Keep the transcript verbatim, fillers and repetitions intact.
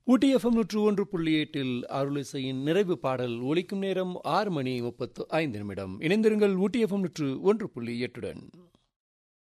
ஊட்டி FM நூற்று ஒன்று புள்ளி எட்டில் அருளிசையின் நிறைவு பாடல் ஒலிக்கும் நேரம் ஆறு மணி முப்பத்து ஐந்து நிமிடம். இணைந்திருங்கள் ஊட்டி எஃப்எம் நூற்று ஒன்று புள்ளி எட்டுடன்.